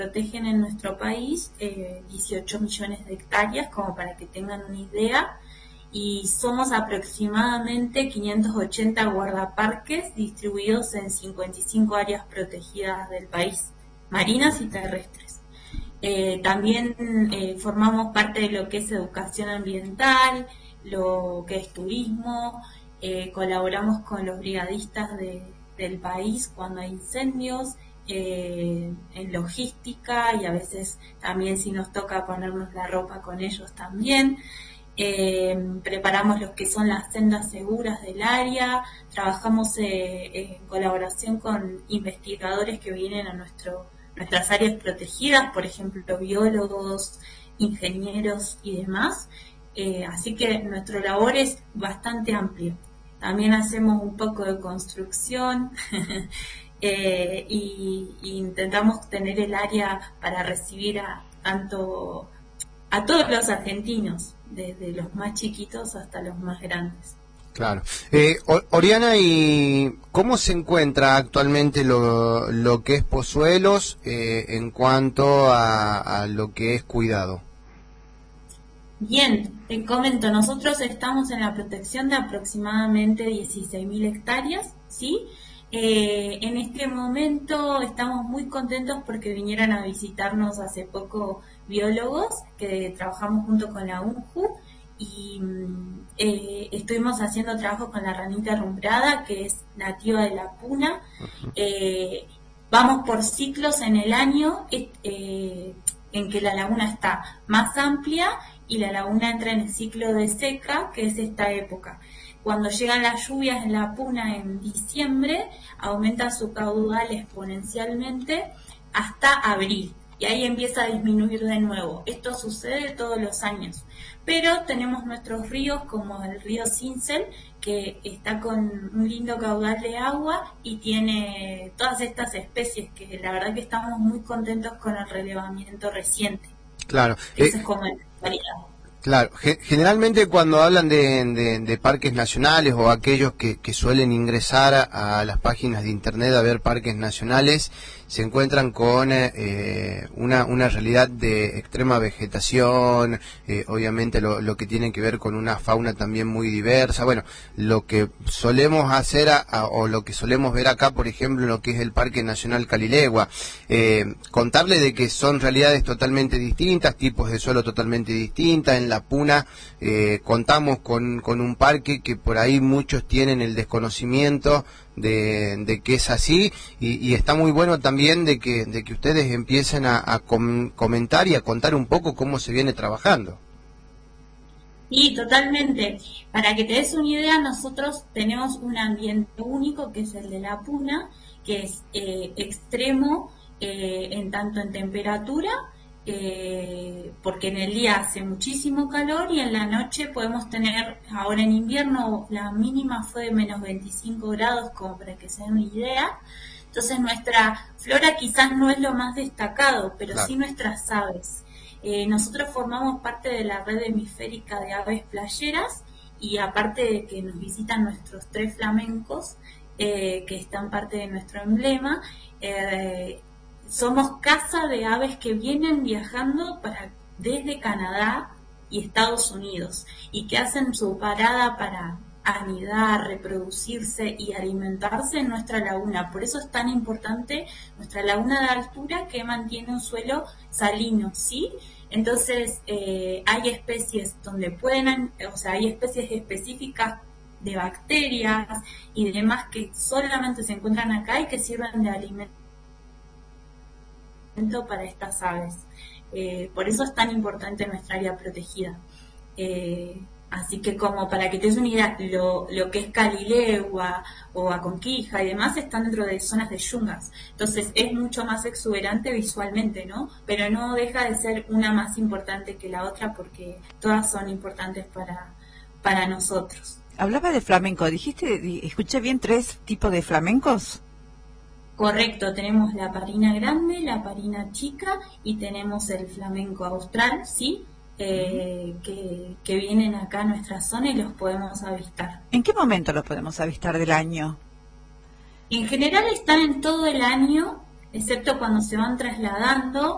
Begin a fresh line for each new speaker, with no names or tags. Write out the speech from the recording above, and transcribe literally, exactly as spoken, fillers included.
protegen en nuestro país eh, dieciocho millones de hectáreas, como para que tengan una idea, y somos aproximadamente quinientos ochenta guardaparques distribuidos en cincuenta y cinco áreas protegidas del país, marinas y terrestres. Eh, también eh, formamos parte de lo que es educación ambiental, lo que es turismo, eh, colaboramos con los brigadistas de, del país cuando hay incendios, eh, en logística, y a veces también si nos toca ponernos la ropa con ellos también. Eh, preparamos lo que son las sendas seguras del área, trabajamos eh, en colaboración con investigadores que vienen a nuestro, nuestras áreas protegidas, por ejemplo, biólogos, ingenieros y demás. Eh, así que nuestro labor es bastante amplio. También hacemos un poco de construcción eh, y, y intentamos tener el área para recibir a tanto a todos los argentinos, desde los más chiquitos hasta los más grandes.
Claro. Eh, Oriana, ¿y cómo se encuentra actualmente lo, lo que es Pozuelos eh, en cuanto a, a lo que es cuidado?
Bien, te comento, nosotros estamos en la protección de aproximadamente dieciséis mil hectáreas, ¿sí? Eh, en este momento estamos muy contentos porque vinieron a visitarnos hace poco biólogos que trabajamos junto con la UNJU y eh, estuvimos haciendo trabajo con la ranita rumbrada, que es nativa de la Puna. Eh, vamos por ciclos en el año eh, en que la laguna está más amplia y la laguna entra en el ciclo de seca, que es esta época. Cuando llegan las lluvias en la Puna en diciembre, aumenta su caudal exponencialmente hasta abril, y ahí empieza a disminuir de nuevo. Esto sucede todos los años. Pero tenemos nuestros ríos, como el río Sincel, que está con un lindo caudal de agua y tiene todas estas especies, que la verdad que estamos muy contentos con el relevamiento reciente.
Claro.
Eso
eh...
es como el variado.
Claro, generalmente cuando hablan de, de, de parques nacionales o aquellos que, que suelen ingresar a, a las páginas de internet a ver parques nacionales, se encuentran con eh, una, una realidad de extrema vegetación, eh, obviamente lo, lo que tiene que ver con una fauna también muy diversa. Bueno, lo que solemos hacer a, a, o lo que solemos ver acá, por ejemplo, lo que es el Parque Nacional Calilegua, eh, contarle de que son realidades totalmente distintas, tipos de suelo totalmente distintas. En la Puna eh, contamos con, con un parque que por ahí muchos tienen el desconocimiento de, de que es así, y, y está muy bueno también de que, de que ustedes empiecen a, a com comentar y a contar un poco cómo se viene trabajando.
Sí, totalmente. Para que te des una idea, nosotros tenemos un ambiente único, que es el de la Puna, que es eh, extremo eh, en tanto en temperatura, Eh, porque en el día hace muchísimo calor y en la noche podemos tener, ahora en invierno la mínima fue de menos veinticinco grados, como para que se den una idea. Entonces nuestra flora quizás no es lo más destacado, pero claro, sí nuestras aves. Eh, nosotros formamos parte de la red hemisférica de aves playeras, y aparte de que nos visitan nuestros tres flamencos, eh, que están parte de nuestro emblema, eh, somos casa de aves que vienen viajando para, desde Canadá y Estados Unidos, y que hacen su parada para anidar, reproducirse y alimentarse en nuestra laguna. Por eso es tan importante nuestra laguna de altura, que mantiene un suelo salino, ¿sí? Entonces eh, hay especies donde pueden, o sea, hay especies específicas de bacterias y demás que solamente se encuentran acá y que sirven de alimento para estas aves. Eh, por eso es tan importante nuestra área protegida. Eh, así que, como para que te des una idea, lo, lo que es Calilegua o Aconquija y demás están dentro de zonas de yungas. Entonces es mucho más exuberante visualmente, ¿no? Pero no deja de ser una más importante que la otra, porque todas son importantes para, para nosotros.
Hablaba de flamenco, dijiste, escuché bien, tres tipos de flamencos.
Correcto, tenemos la parina grande, la parina chica y tenemos el flamenco austral, ¿sí? Eh, que, que vienen acá a nuestra zona y los podemos avistar.
¿En qué momento los podemos avistar del año?
En general están en todo el año, excepto cuando se van trasladando